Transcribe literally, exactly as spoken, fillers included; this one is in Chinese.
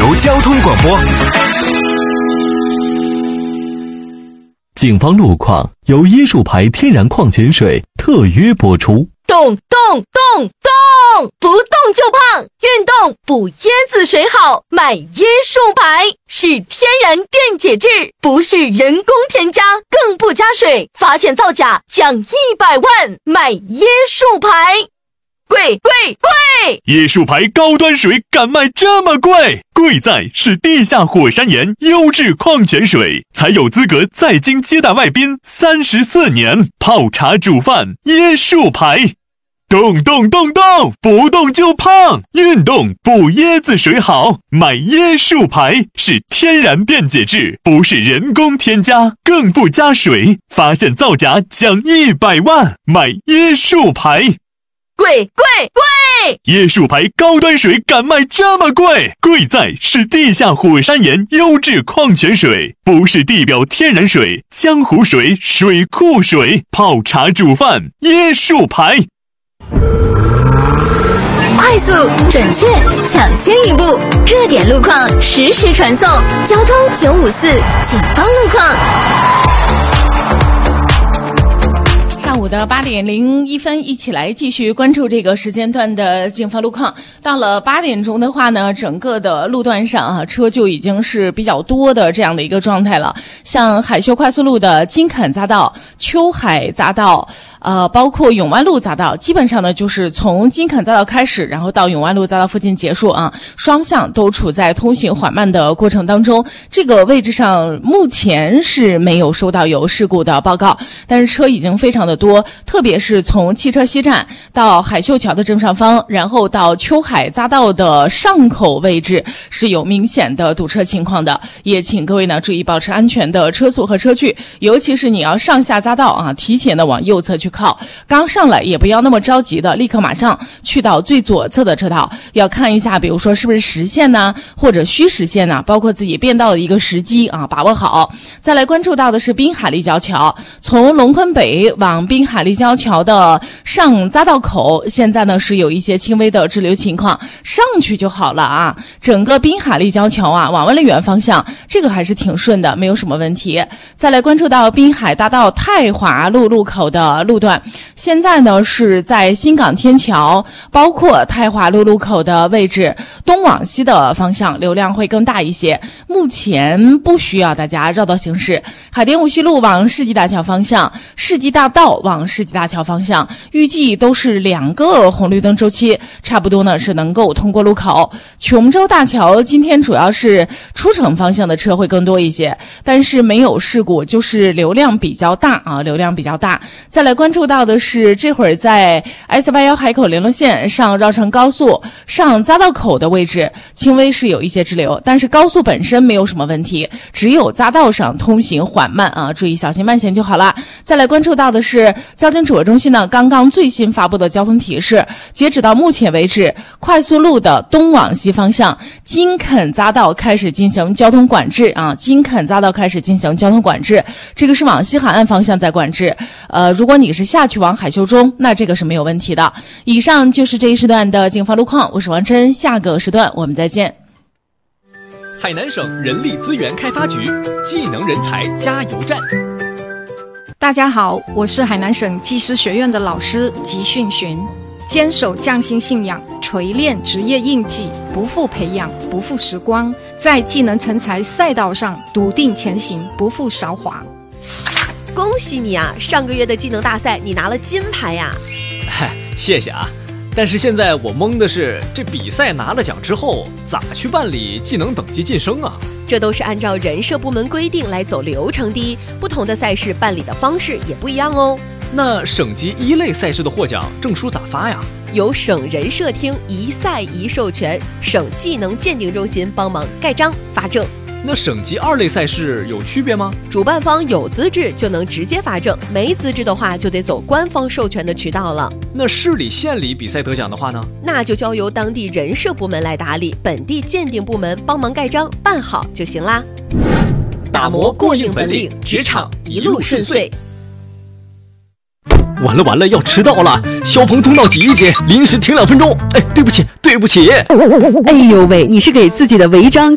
州交通广播。 警方路况由椰树牌天然矿泉水特约播出。 动动动动，不动就胖，运动补椰子水好，买椰树牌是天然电解质，不是人工添加，更不加水，发现造假奖一百万，买椰树牌。贵贵贵！ 椰树牌高端水敢卖这么贵？贵在是地下火山岩优质矿泉水，才有资格在京接待外宾三十四年，泡茶煮饭椰树牌。动动动动，不动就胖，运动补椰子水好，买椰树牌是天然电解质，不是人工添加，更不加水，发现造假奖一百万，买椰树牌。 贵贵贵！ 椰树牌高端水敢卖这么贵？贵在是地下火山岩优质矿泉水，不是地表天然水、江湖水、水库水，泡茶煮饭椰树牌。 快速、准确、抢先一步，热点路况实时传送。交通九五四，警方路况。 上午的八点零一分，一起来继续关注这个时间段的警方路况。到了八点钟的话呢，整个的路段上啊，车就已经是比较多的这样的一个状态了。像海秀快速路的金坎匝道、秋海匝道。呃，包括永湾路匝道，基本上呢就是从金坎匝道开始，然后到永湾路匝道附近结束啊，双向都处在通行缓慢的过程当中。这个位置上目前是没有收到有事故的报告，但是车已经非常的多，特别是从汽车西站到海秀桥的正上方，然后到秋海匝道的上口位置是有明显的堵车情况的，也请各位呢注意保持安全的车速和车距，尤其是你要上下匝道啊，提前的往右侧去靠，刚上来也不要那么着急的立刻马上去到最左侧的车道，要看一下比如说是不是实线呢，或者虚实线呢，包括自己变道的一个时机啊，把握好。再来关注到的是滨海立交桥，从龙昆北往滨海立交桥的上匝道口，现在呢是有一些轻微的滞留情况，上去就好了啊。整个滨海立交桥啊往万丽园方向这个还是挺顺的，没有什么问题。再来关注到滨海大道太华路路口的路段，现在呢是在新港天桥包括太华路路口的位置，东往西的方向流量会更大一些，目前不需要大家绕道行驶。海淀无锡路往世纪大桥方向，世纪大道往世纪大桥方向预计都是两个红绿灯周期，差不多呢是能够通过路口。琼州大桥今天主要是出城方向的车会更多一些，但是没有事故，就是流量比较大啊，流量比较大。再来关注到的是这会儿在 S 八一 海口联络线上绕城高速上匝道口的位置轻微是有一些滞留，但是高速本身没有什么问题，只有匝道上通行缓慢啊，注意小心慢行就好了。再来关注到的是交警指挥中心呢刚刚最新发布的交通提示，截止到目前为止，快速路的东往西方向金肯匝道开始进行交通管制啊，金肯匝道开始进行交通管制，这个是往西海岸方向在管制。呃，如果你是下去往海秀中，那这个是没有问题的。以上就是这一时段的警方路况，我是王琛，下个时段我们再见。 海南省人力资源开发局技能人才加油站。 大家好，我是海南省技师学院的老师吉训群，坚守匠心信仰，锤炼职业印记，不负培养，不负时光，在技能成才赛道上笃定前行，不负韶华。 恭喜你啊，上个月的技能大赛你拿了金牌呀。 嗨，谢谢啊。但是现在我懵的是，这比赛拿了奖之后咋去办理技能等级晋升啊？ 这都是按照人社部门规定来走流程的，不同的赛事办理的方式也不一样哦。 那省级一类赛事的获奖证书咋发呀？ 由省人社厅一赛一授权，省技能鉴定中心帮忙盖章发证。 那省级二类赛事有区别吗？ 主办方有资质就能直接发证，没资质的话就得走官方授权的渠道了。 那市里县里比赛得奖的话呢？ 那就交由当地人社部门来打理，本地鉴定部门帮忙盖章办好就行啦。打磨过硬本领，职场一路顺遂。 完了完了，要迟到了！消防通道挤一挤，临时停两分钟。哎，对不起，对不起。 哎呦喂，你是给自己的违章